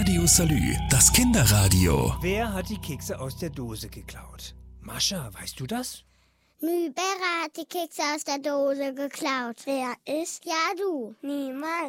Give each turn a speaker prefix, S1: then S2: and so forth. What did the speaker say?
S1: Radio Salü, das Kinderradio.
S2: Wer hat die Kekse aus der Dose geklaut? Mascha, weißt du das?
S3: Nübera hat die Kekse aus der Dose geklaut. Wer ist? Ja, du. Niemals.